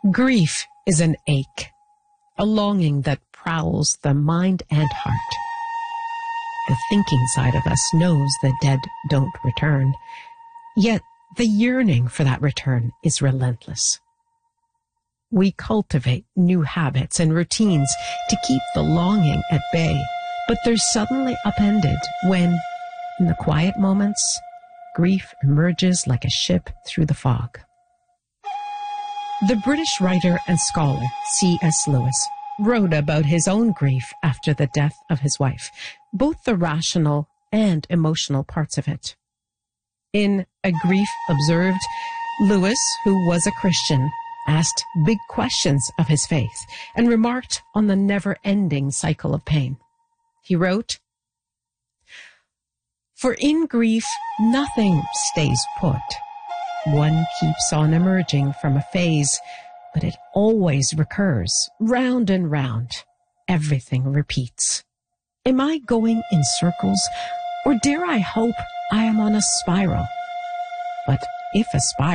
Grief is an ache, a longing that prowls the mind and heart. The thinking side of us knows the dead don't return, yet the yearning for that return is relentless. We cultivate new habits and routines to keep the longing at bay, but they're suddenly upended when, in the quiet moments, grief emerges like a ship through the fog. The British writer and scholar C.S. Lewis wrote about his own grief after the death of his wife, both the rational and emotional parts of it. In A Grief Observed, Lewis, who was a Christian, asked big questions of his faith and remarked on the never-ending cycle of pain. He wrote, "For in grief nothing stays put. One keeps on emerging from a phase, but it always recurs, round and round. Everything repeats. Am I going in circles, or dare I hope I am on a spiral? But if a spiral